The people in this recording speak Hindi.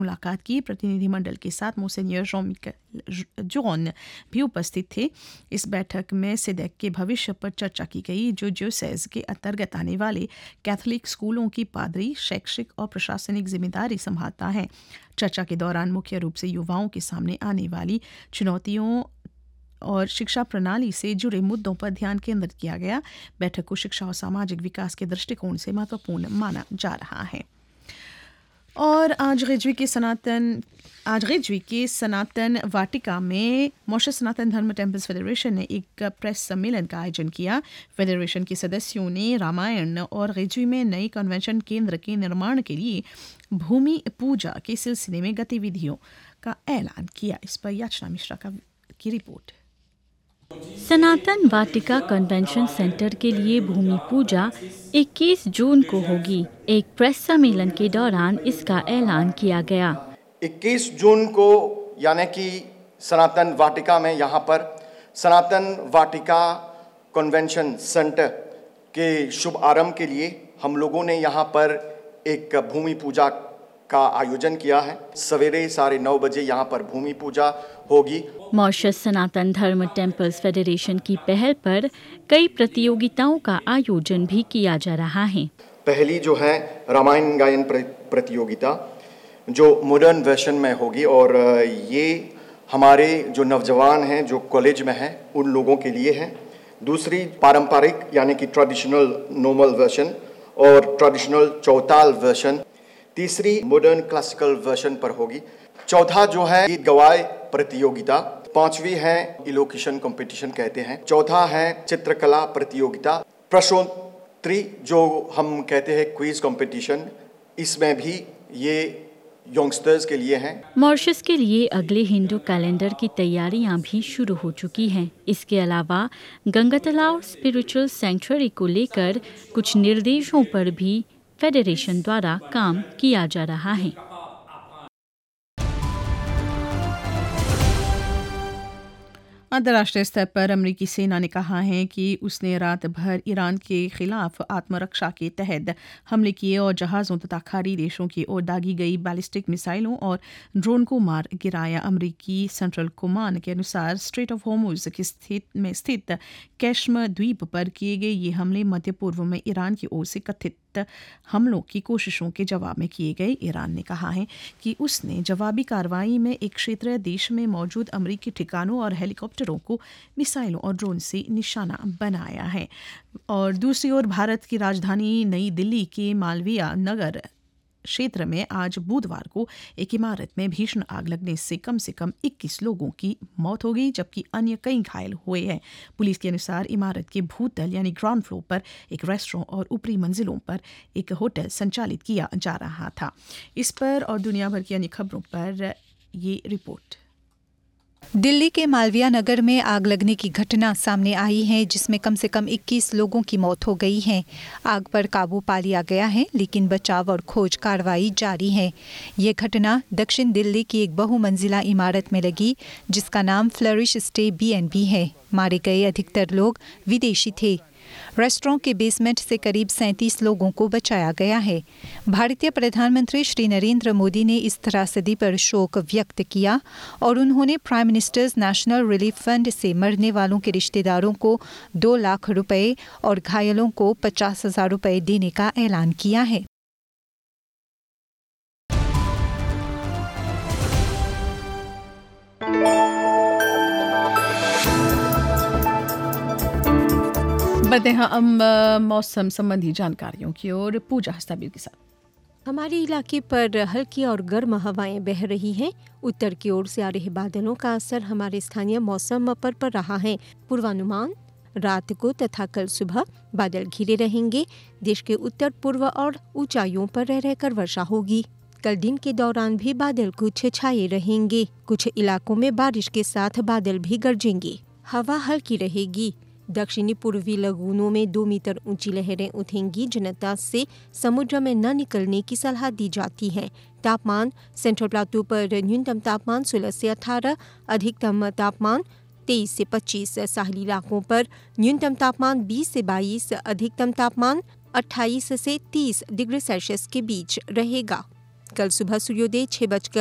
मुलाकात की। प्रतिनिधिमंडल के साथ मोसेनियर जॉन जॉन भी उपस्थित थे। इस बैठक में सिदेक के भविष्य पर चर्चा की गई, जो ज्यूसेस के अंतर्गत आने वाले कैथोलिक स्कूलों की पादरी, शैक्षिक और प्रशासनिक जिम्मेदारी संभालता है। चर्चा के दौरान मुख्य रूप से युवाओं के सामने आने वाली चुनौतियों और शिक्षा प्रणाली से जुड़े मुद्दों पर ध्यान केंद्रित किया गया। बैठक को शिक्षा और सामाजिक विकास के दृष्टिकोण से महत्वपूर्ण माना जा रहा है। और आज रिजवी के सनातन वाटिका में मॉरिशस सनातन धर्म टेम्पल्स फेडरेशन ने एक प्रेस सम्मेलन का आयोजन किया। फेडरेशन के सदस्यों ने रामायण और रिजवी में नई कन्वेंशन केंद्र के निर्माण के लिए भूमि पूजा के सिलसिले में गतिविधियों का ऐलान किया। इस पर याचना मिश्रा की रिपोर्ट। सनातन वाटिका कन्वेंशन सेंटर के लिए भूमि पूजा 21 जून को होगी। एक प्रेस सम्मेलन के दौरान इसका ऐलान किया गया। 21 जून को यानी कि सनातन वाटिका में यहाँ पर सनातन वाटिका कन्वेंशन सेंटर के शुभ आरंभ के लिए हम लोगों ने यहाँ पर एक भूमि पूजा का आयोजन किया है। सवेरे 9:30 बजे यहाँ पर भूमि पूजा होगी। मॉरिशस सनातन धर्म टेम्पल्स फेडरेशन की पहल पर कई प्रतियोगिताओं का आयोजन भी किया जा रहा है। पहली जो है रामायण गायन प्रतियोगिता जो मॉडर्न वर्जन में होगी और ये हमारे जो नौजवान हैं जो कॉलेज में हैं उन लोगों के लिए है। दूसरी पारंपरिक यानी कि ट्रेडिशनल नॉर्मल वर्जन और ट्रेडिशनल चौताल वर्जन। तीसरी मॉडर्न क्लासिकल वर्जन पर होगी। चौथा जो है गीत गवाए प्रतियोगिता। पांचवी है इलोक्यूशन कंपटीशन कहते हैं। चौथा है चित्रकला प्रतियोगिता। प्रश्नोत्तरी जो हम कहते हैं क्विज कंपटीशन, इसमें भी ये यंगस्टर्स के लिए हैं। मॉरिशस के लिए अगले हिंदू कैलेंडर की तैयारियां भी शुरू हो चुकी हैं। इसके अलावा गंगातलाव स्पिरिचुअल सैंक्चुअरी को लेकर कुछ निर्देशों पर भी फेडरेशन द्वारा काम किया जा रहा है। अंतर्राष्ट्रीय स्तर पर अमेरिकी सेना ने कहा है कि उसने रात भर ईरान के खिलाफ आत्मरक्षा के तहत हमले किए और जहाज़ों तथा खाड़ी देशों की ओर दागी गई बैलिस्टिक मिसाइलों और ड्रोन को मार गिराया। अमेरिकी सेंट्रल कमांड के अनुसार स्ट्रेट ऑफ होर्मुज में स्थित कैशम द्वीप पर किए गए ये हमले मध्य पूर्व में ईरान की ओर से कथित हमलों की कोशिशों के जवाब में किए गए। ईरान ने कहा है कि उसने जवाबी कार्रवाई में एक क्षेत्रीय देश में मौजूद अमेरिकी ठिकानों और हेलीकॉप्टरों को मिसाइलों और ड्रोन से निशाना बनाया है। और दूसरी ओर भारत की राजधानी नई दिल्ली के मालवीय नगर क्षेत्र में आज बुधवार को एक इमारत में भीषण आग लगने से कम 21 लोगों की मौत हो गई, जबकि अन्य कई घायल हुए हैं। पुलिस के अनुसार इमारत के भूतल यानी ग्राउंड फ्लोर पर एक रेस्टोरेंट और ऊपरी मंजिलों पर एक होटल संचालित किया जा रहा था। इस पर और दुनिया भर की अन्य खबरों पर ये रिपोर्ट। दिल्ली के मालवीय नगर में आग लगने की घटना सामने आई है, जिसमें कम से कम 21 लोगों की मौत हो गई है। आग पर काबू पा लिया गया है, लेकिन बचाव और खोज कार्रवाई जारी है। ये घटना दक्षिण दिल्ली की एक बहुमंजिला इमारत में लगी, जिसका नाम फ्लरिश स्टे B&B है। मारे गए अधिकतर लोग विदेशी थे। रेस्टोरेंट के बेसमेंट से करीब 37 लोगों को बचाया गया है। भारतीय प्रधानमंत्री श्री नरेंद्र मोदी ने इस त्रासदी पर शोक व्यक्त किया और उन्होंने prime ministers national relief fund से मरने वालों के रिश्तेदारों को 2 लाख रुपए और घायलों को 50,000 रुपए देने का ऐलान किया है। बढ़ते हैं अब मौसम संबंधी जानकारियों की ओर। पूजा हस्ताबीर के साथ। हमारे इलाके पर हल्की और गर्म हवाएं बह रही हैं। उत्तर की ओर से आ रहे बादलों का असर हमारे स्थानीय मौसम पर पड़ रहा है। पूर्वानुमान, रात को तथा कल सुबह बादल घिरे रहेंगे। देश के उत्तर पूर्व और ऊंचाइयों पर रह रहकर वर्षा होगी। कल दिन के दौरान भी बादल कुछ छाए रहेंगे। कुछ इलाकों में बारिश के साथ बादल भी गरजेंगे। हवा हल्की रहेगी। दक्षिणी पूर्वी लगूनों में 2 मीटर ऊंची लहरें उठेंगी। जनता से समुद्र में न निकलने की सलाह दी जाती है। तापमान सेंट्रल प्लाटू पर न्यूनतम तापमान 16 से 18, अधिकतम तापमान 23 से 25। साहली इलाकों पर न्यूनतम तापमान 20 से 22, अधिकतम तापमान 28 से 30 डिग्री सेल्सियस के बीच रहेगा। कल सुबह सूर्योदय 6 बजकर